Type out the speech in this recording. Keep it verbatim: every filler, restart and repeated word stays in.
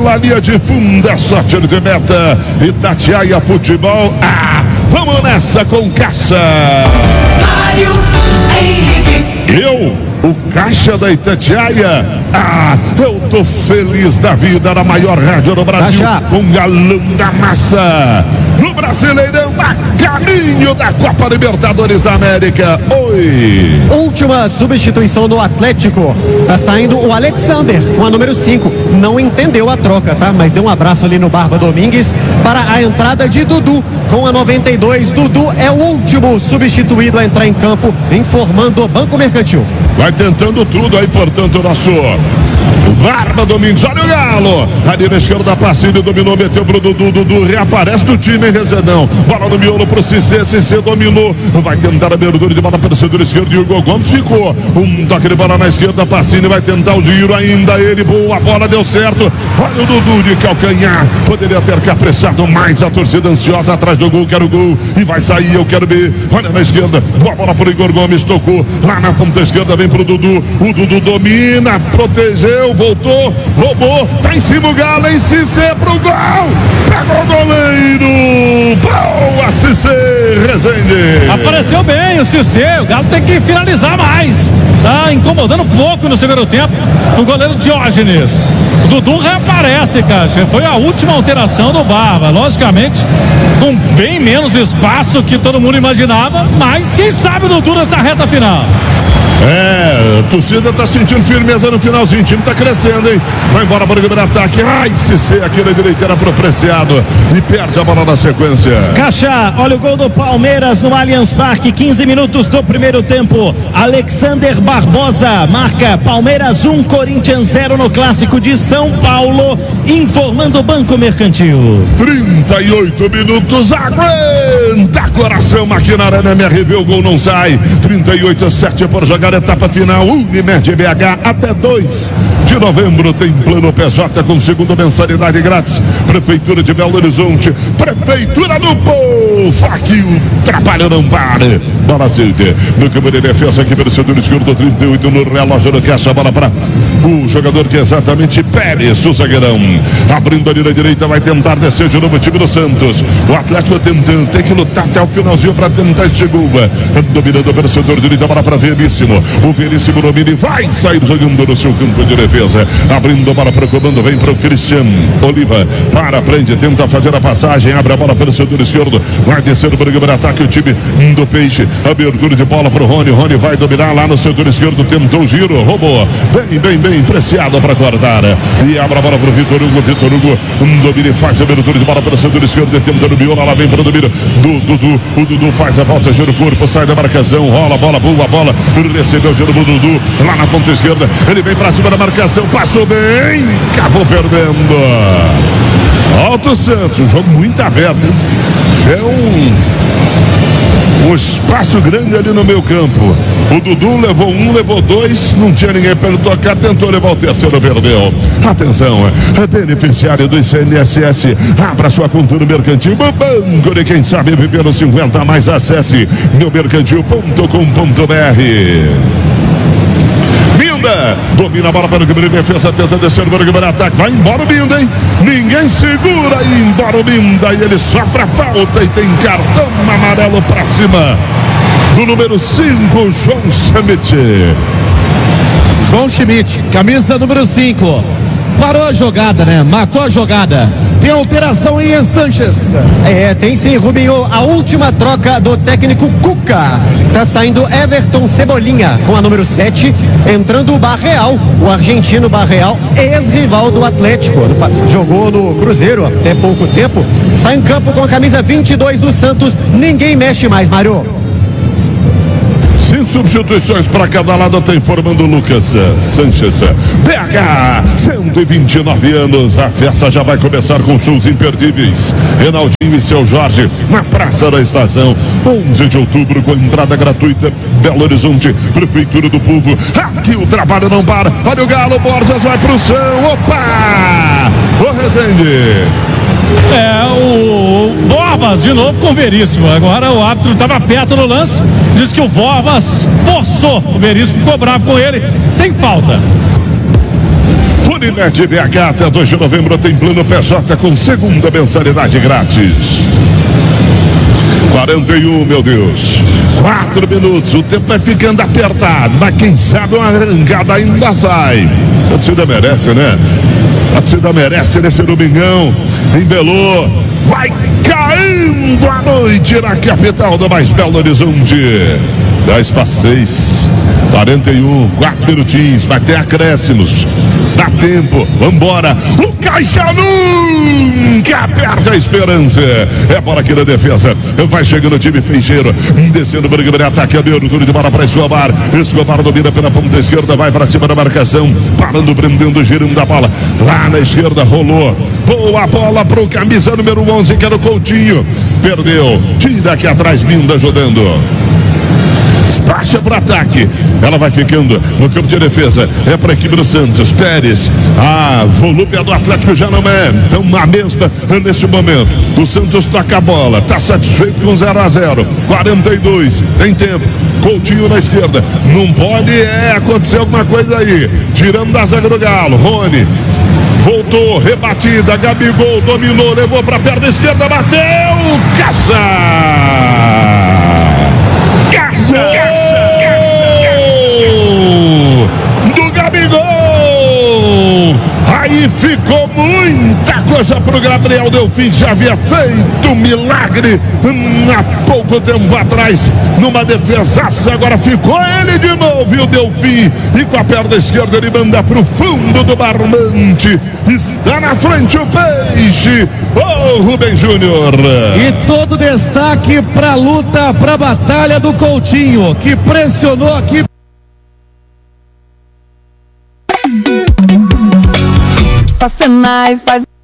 pela linha de fundo, é só tiro de meta. Itatiaia Futebol. Ah, vamos nessa com Caixa. Mário Henrique. Eu, o Caixa da Itatiaia. Ah, eu tô feliz da vida na maior rádio do Brasil. Caixa. Com galão da massa. No Brasileirão, a caminho da Copa Libertadores da América. Oi. Última substituição no Atlético. Tá saindo o Alexander com a número cinco. Não entendeu a troca, tá? Mas deu um abraço ali no Barba Domingues para a entrada de Dudu com a noventa e dois. Dudu é o último substituído a entrar em campo, informando o Banco Mercantil. Vai tentando tudo aí, portanto, o nosso Barba Domingues. Olha o Galo. Ali na esquerda, Passinho dominou, meteu pro Dudu. Dudu reaparece no time, hein, Rezedão? Bola no miolo pro Cissé. Cissé dominou. Vai tentar a abertura de bola para o setor esquerdo. E o Hugo Gomes ficou. Um toque de bola na esquerda. Passinho vai tentar o giro ainda. Ele, boa bola, deu certo. Olha o Dudu de calcanhar. Poderia ter caprichado mais. A torcida ansiosa atrás do gol. Quero gol. E vai sair, eu quero ver. Olha na esquerda. Boa bola pro Igor Gomes. Tocou lá na ponta esquerda. Vem pro Dudu. O Dudu domina. Protegeu. Voltou. Roubou. Tá em cima o Galo. Em Cissé pro gol. Pegou o goleiro. Boa, Cissé. Rezende. Apareceu bem o Cissé. O Galo tem que finalizar mais. Tá incomodando pouco no segundo tempo o goleiro Diógenes. O Dudu reaparece, Caixa. Foi a última alteração do Barba. Logicamente, com bem menos espaço que todo mundo imaginava. Mas quem sabe o Dudu nessa reta final. É, a torcida tá sentindo firmeza no finalzinho. O time tá crescendo, hein? Vai embora para o contra-ataque. Ai, Cissé aqui na direita era pro apreciado. E perde a bola na sequência. Caixa, olha o gol do Palmeiras no Allianz Parque. quinze minutos do primeiro tempo. Alexander Barbosa marca Palmeiras um, Corinthians zero no clássico de São Paulo. Informando o Banco Mercantil. trinta e oito minutos. Aguenta coração. Maquinária M R V. O gol não sai. trinta e oito a sete por jogar. Etapa final, Unimed B H, até dois de novembro tem plano P J com segunda mensalidade grátis. Prefeitura de Belo Horizonte, Prefeitura do Povo, aqui o trabalho não para. Bola Silvia, no campo de defesa aqui pelo setor esquerdo, trinta e oito no relógio do Caixa, bola para o jogador que é exatamente Pérez, o zagueirão. Abrindo ali na direita, vai tentar descer de novo o time do Santos. O Atlético tentando, tem que lutar até o finalzinho para tentar este gol. Dominando pelo setor direito, bola para Veríssimo. O Veríssimo domina e vai sair jogando no seu campo de defesa. Abrindo a bola para o comando, vem para o Cristian Oliva. Para, prende, tenta fazer a passagem. Abre a bola pelo setor esquerdo. Vai descer para o ataque o time do Peixe. Abertura de bola para o Rony. Rony vai dominar lá no setor esquerdo. Tentou o giro, roubou. Bem, bem, bem preciado para guardar. E abre a bola para o Vitor Hugo. Vitor Hugo um domina e faz a abertura de bola pelo setor esquerdo. Tentando o Biola. Lá vem para o domínio do Dudu. O Dudu faz a volta, gira o corpo, sai da marcação. Rola a bola, boa bola. Recebeu de novo o Dudu, lá na ponta esquerda, ele vem pra cima da marcação, passou bem, acabou perdendo. Alto Santos, um jogo muito aberto, hein? É um, um espaço grande ali no meio campo. O Dudu levou um, levou dois, não tinha ninguém para ele tocar, tentou levar o terceiro, perdeu. Atenção, é beneficiário do I C N S S, abra sua conta no Mercantil, banco de quem sabe viver nos cinquenta, mais acesse meu mercantil ponto com ponto b r. Binda, domina a bola para o Guilherme, defesa tenta descer para o Guilherme, ataque, vai embora o Binda, hein? Ninguém segura aí, embora o Binda, e ele sofre a falta e tem cartão amarelo para cima do número cinco, João Schmidt. João Schmidt, camisa número cinco. Parou a jogada, né? Matou a jogada. Tem alteração em Ian Sanches. É, tem sim, Rubinho. A última troca do técnico Cuca. Tá saindo Everton Cebolinha com a número sete. Entrando o Barreal, o argentino Barreal, ex-rival do Atlético. Jogou no Cruzeiro até pouco tempo. Tá em campo com a camisa vinte e dois do Santos. Ninguém mexe mais, Mário. Cinco substituições para cada lado, está informando o Lucas Sanches. B H, cento e vinte e nove anos, a festa já vai começar com shows imperdíveis. Renaldinho e seu Jorge, na Praça da Estação, onze de outubro, com entrada gratuita. Belo Horizonte, Prefeitura do Povo. Aqui o trabalho não para. Olha o Galo, Borges vai pro chão. Opa! Ô Rezende. É, o Borbas de novo com o Veríssimo. Agora o árbitro estava perto no lance, diz que o Borbas forçou o Veríssimo, ficou bravo com ele, sem falta. Unimed B H, até dois de novembro tem plano P J com segunda mensalidade grátis. quarenta e um, meu Deus. Quatro minutos, o tempo vai ficando apertado, mas quem sabe uma arrancada ainda sai. A torcida merece, né? A torcida merece nesse domingão, em Belo. Vai caindo a noite na capital do mais belo Horizonte. dez para seis, quarenta e um, quatro minutinhos, vai ter acréscimos. Dá tempo, vambora. O Caixa nunca perde a esperança. É bola aqui na defesa. Vai chegando o time Peixeiro, descendo para o ataque. A Deuro, tudo de bola para Escobar. Escobar domina pela ponta esquerda, vai para cima da marcação. Parando, prendendo, girando a bola. Lá na esquerda rolou. Boa bola para o camisa número onze, que era o Coutinho. Perdeu. Tira aqui atrás, Linda ajudando. Baixa para ataque, ela vai ficando no campo de defesa, é para a equipe do Santos. Pérez, a volúpia do Atlético já não é tão a mesma nesse momento. O Santos toca a bola, está satisfeito com zero a zero, quarenta e dois, tem tempo. Coutinho na esquerda, não pode é, acontecer alguma coisa aí, tirando da zaga do Galo. Rony voltou, rebatida, Gabigol dominou, levou para a perna esquerda, bateu, caça! Caça! Do Gabigol! Aí ficou muita coisa pro Gabriel Delfim, já havia feito um milagre hum, há pouco tempo atrás, numa defesaça, agora ficou ele de novo, e o Delfim, e com a perna esquerda ele manda pro fundo do barbante, está na frente o Peixe, ô oh, Rubem Júnior. E todo destaque pra luta, pra batalha do Coutinho, que pressionou aqui. Senai faz